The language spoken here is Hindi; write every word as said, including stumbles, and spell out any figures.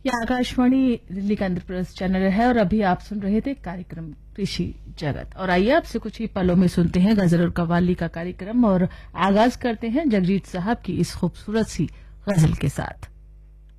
ये आकाशवाणी दिल्ली का इंद्रप्रस्थ चैनल है और अभी आप सुन रहे थे कार्यक्रम कृषि जगत। और आइए आपसे कुछ ही पलों में सुनते हैं गजल और कव्वाली का कार्यक्रम और आगाज करते हैं जगजीत साहब की इस खूबसूरत सी गजल के साथ।